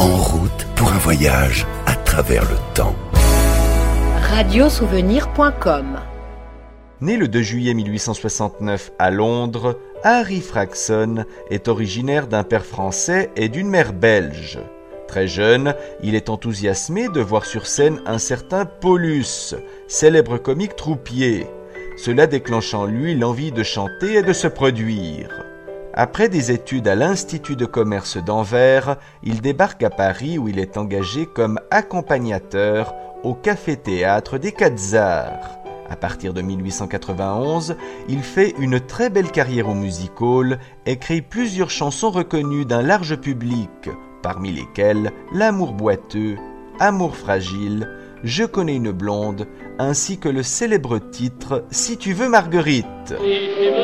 En route pour un voyage à travers le temps. Radiosouvenir.com. Né le 2 juillet 1869 à Londres, Harry Fragson est originaire d'un père français et d'une mère belge. Très jeune, il est enthousiasmé de voir sur scène un certain Paulus, célèbre comique troupier. Cela déclenche en lui l'envie de chanter et de se produire. Après des études à l'Institut de commerce d'Anvers, il débarque à Paris où il est engagé comme accompagnateur au Café-Théâtre des Quatre-Arts. À partir de 1891, il fait une très belle carrière au music-hall, écrit plusieurs chansons reconnues d'un large public, parmi lesquelles L'amour boiteux, Amour fragile, Je connais une blonde, ainsi que le célèbre titre Si tu veux Marguerite.